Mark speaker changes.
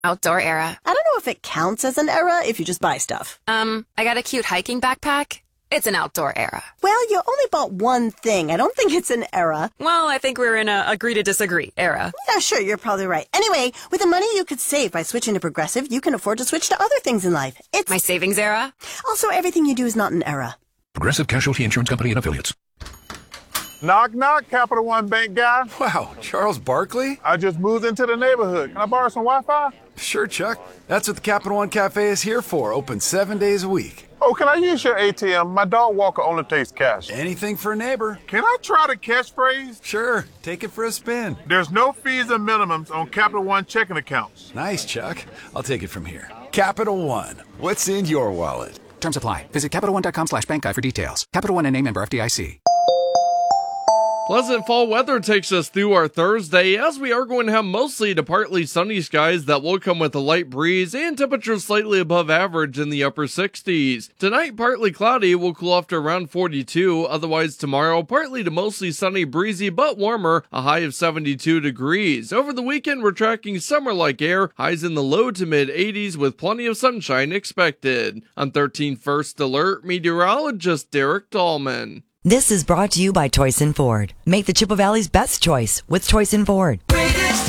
Speaker 1: Outdoor Era.
Speaker 2: I don't know if it counts as an era if you just buy stuff.
Speaker 1: I got a cute hiking backpack. It's an Outdoor Era.
Speaker 2: Well, you only bought one thing. I don't think it's an era.
Speaker 1: Well, I think we're in a agree to disagree era.
Speaker 2: Yeah, sure, you're probably right. Anyway, with the money you could save by switching to Progressive, you can afford to switch to other things in life. It's
Speaker 1: my savings era.
Speaker 2: Also, everything you do is not an era.
Speaker 3: Progressive Casualty Insurance Company and Affiliates.
Speaker 4: Knock, knock, Capital One Bank guy.
Speaker 5: Wow, Charles Barkley?
Speaker 4: I just moved into the neighborhood. Can I borrow some Wi-Fi?
Speaker 5: Sure, Chuck. That's what the Capital One Cafe is here for, open 7 days a week.
Speaker 4: Oh, can I use your ATM? My dog walker only takes cash.
Speaker 5: Anything for a neighbor.
Speaker 4: Can I try the catchphrase?
Speaker 5: Sure, take it for a spin.
Speaker 4: There's no fees and minimums on Capital One checking accounts.
Speaker 5: Nice, Chuck. I'll take it from here. Capital One, what's in your wallet?
Speaker 6: Terms apply. Visit CapitalOne.com/bankguide for details. Capital One and a member FDIC.
Speaker 7: Pleasant fall weather takes us through our Thursday, as we are going to have mostly to partly sunny skies that will come with a light breeze and temperatures slightly above average in the upper 60s. Tonight, partly cloudy, will cool off to around 42. Otherwise, tomorrow, partly to mostly sunny, breezy, but warmer, a high of 72 degrees. Over the weekend, we're tracking summer-like air, highs in the low to mid 80s with plenty of sunshine expected. On 13 First Alert, meteorologist Derek Dahlman.
Speaker 8: This is brought to you by Toyson Ford. Make the Chippewa Valley's best choice with Toyson Ford.